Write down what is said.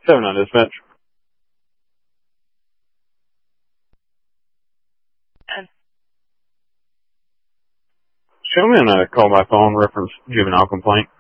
7-9 dispatch. Show me a call by phone reference juvenile complaint.